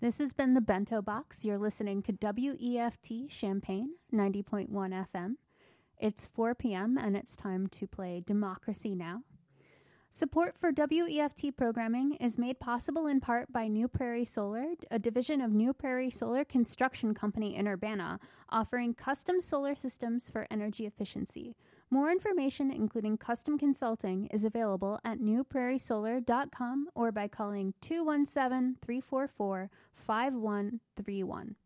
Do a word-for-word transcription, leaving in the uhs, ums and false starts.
This has been the Bento Box. You're listening to W E F T Champaign, ninety point one F M. It's four p.m. and it's time to play Democracy Now! Support for W E F T programming is made possible in part by New Prairie Solar, a division of New Prairie Solar Construction Company in Urbana, offering custom solar systems for energy efficiency. More information, including custom consulting, is available at new prairie solar dot com or by calling two one seven, three four four, five one three one.